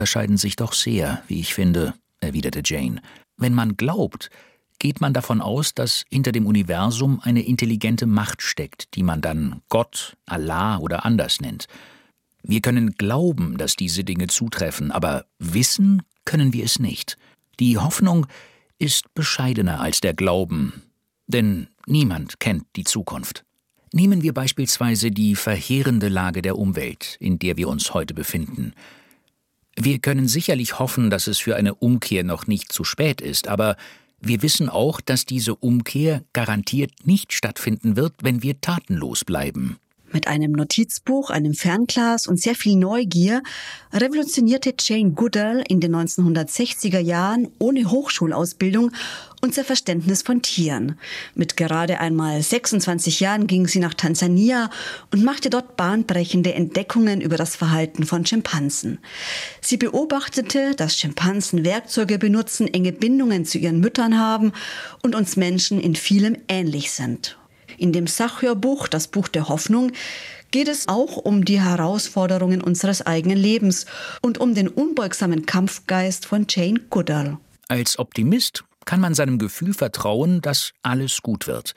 unterscheiden sich doch sehr, wie ich finde, erwiderte Jane. Wenn man glaubt, geht man davon aus, dass hinter dem Universum eine intelligente Macht steckt, die man dann Gott, Allah oder anders nennt. Wir können glauben, dass diese Dinge zutreffen, aber wissen können wir es nicht. Die Hoffnung ist bescheidener als der Glauben, denn niemand kennt die Zukunft. Nehmen wir beispielsweise die verheerende Lage der Umwelt, in der wir uns heute befinden. Wir können sicherlich hoffen, dass es für eine Umkehr noch nicht zu spät ist, aber wir wissen auch, dass diese Umkehr garantiert nicht stattfinden wird, wenn wir tatenlos bleiben. Mit einem Notizbuch, einem Fernglas und sehr viel Neugier revolutionierte Jane Goodall in den 1960er Jahren ohne Hochschulausbildung unser Verständnis von Tieren. Mit gerade einmal 26 Jahren ging sie nach Tansania und machte dort bahnbrechende Entdeckungen über das Verhalten von Schimpansen. Sie beobachtete, dass Schimpansen Werkzeuge benutzen, enge Bindungen zu ihren Müttern haben und uns Menschen in vielem ähnlich sind. In dem Sachhörbuch »Das Buch der Hoffnung« geht es auch um die Herausforderungen unseres eigenen Lebens und um den unbeugsamen Kampfgeist von Jane Goodall. Als Optimist kann man seinem Gefühl vertrauen, dass alles gut wird.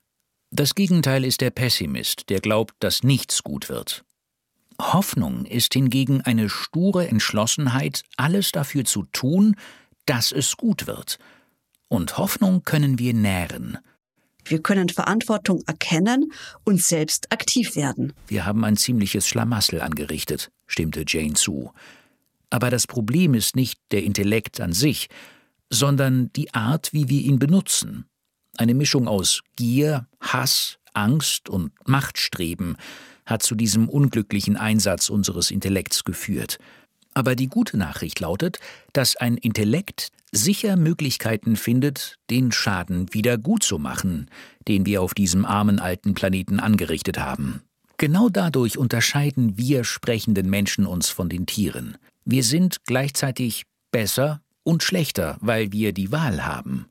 Das Gegenteil ist der Pessimist, der glaubt, dass nichts gut wird. Hoffnung ist hingegen eine sture Entschlossenheit, alles dafür zu tun, dass es gut wird. Und Hoffnung können wir nähren. Wir können Verantwortung erkennen und selbst aktiv werden. Wir haben ein ziemliches Schlamassel angerichtet, stimmte Jane zu. Aber das Problem ist nicht der Intellekt an sich, sondern die Art, wie wir ihn benutzen. Eine Mischung aus Gier, Hass, Angst und Machtstreben hat zu diesem unglücklichen Einsatz unseres Intellekts geführt. Aber die gute Nachricht lautet, dass ein Intellekt sicher Möglichkeiten findet, den Schaden wieder gut zu machen, den wir auf diesem armen alten Planeten angerichtet haben. Genau dadurch unterscheiden wir sprechenden Menschen uns von den Tieren. Wir sind gleichzeitig besser und schlechter, weil wir die Wahl haben.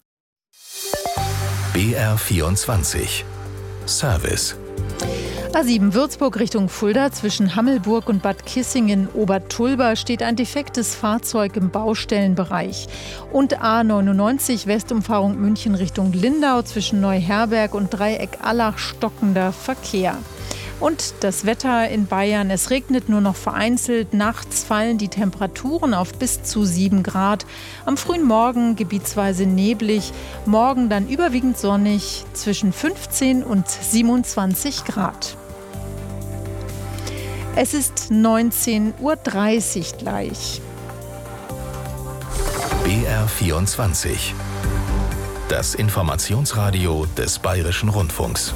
BR24 Service A7 Würzburg Richtung Fulda zwischen Hammelburg und Bad Kissingen-Obertulba steht ein defektes Fahrzeug im Baustellenbereich. Und A99 Westumfahrung München Richtung Lindau zwischen Neuherberg und Dreieck Allach stockender Verkehr. Und das Wetter in Bayern, es regnet nur noch vereinzelt. Nachts fallen die Temperaturen auf bis zu 7 Grad. Am frühen Morgen gebietsweise neblig, morgen dann überwiegend sonnig zwischen 15 und 27 Grad. Es ist 19:30 Uhr gleich. BR24 Das Informationsradio des Bayerischen Rundfunks.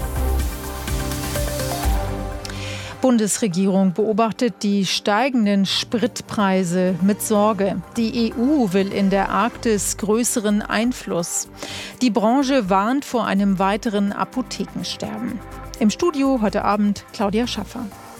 Bundesregierung beobachtet die steigenden Spritpreise mit Sorge. Die EU will in der Arktis größeren Einfluss. Die Branche warnt vor einem weiteren Apothekensterben. Im Studio heute Abend Claudia Schaffer.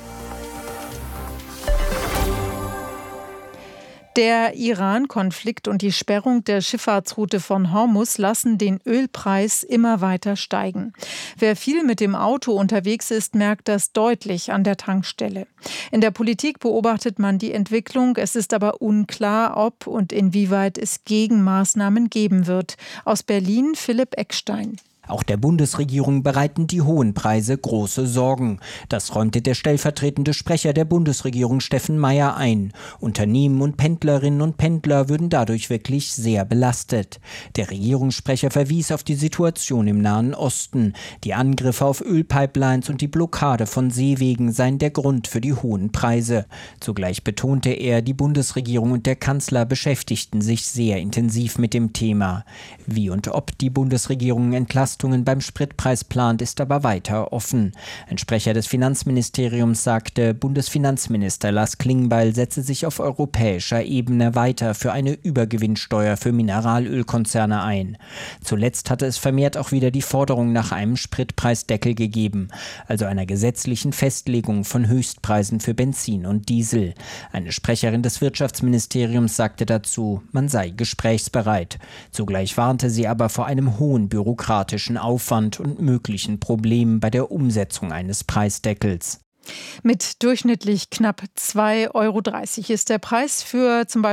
Der Iran-Konflikt und die Sperrung der Schifffahrtsroute von Hormuz lassen den Ölpreis immer weiter steigen. Wer viel mit dem Auto unterwegs ist, merkt das deutlich an der Tankstelle. In der Politik beobachtet man die Entwicklung. Es ist aber unklar, ob und inwieweit es Gegenmaßnahmen geben wird. Aus Berlin Philipp Eckstein. Auch der Bundesregierung bereiten die hohen Preise große Sorgen. Das räumte der stellvertretende Sprecher der Bundesregierung Steffen Meier ein. Unternehmen und Pendlerinnen und Pendler würden dadurch wirklich sehr belastet. Der Regierungssprecher verwies auf die Situation im Nahen Osten. Die Angriffe auf Ölpipelines und die Blockade von Seewegen seien der Grund für die hohen Preise. Zugleich betonte er, die Bundesregierung und der Kanzler beschäftigten sich sehr intensiv mit dem Thema. Wie und ob die Bundesregierung Entlastungen beim Spritpreis plant, ist aber weiter offen. Ein Sprecher des Finanzministeriums sagte, Bundesfinanzminister Lars Klingbeil setze sich auf europäischer Ebene weiter für eine Übergewinnsteuer für Mineralölkonzerne ein. Zuletzt hatte es vermehrt auch wieder die Forderung nach einem Spritpreisdeckel gegeben, also einer gesetzlichen Festlegung von Höchstpreisen für Benzin und Diesel. Eine Sprecherin des Wirtschaftsministeriums sagte dazu, man sei gesprächsbereit. Zugleich warnte sie aber vor einem hohen bürokratischen Aufwand und möglichen Problemen bei der Umsetzung eines Preisdeckels. Mit durchschnittlich knapp 2,30 € ist der Preis für zum Beispiel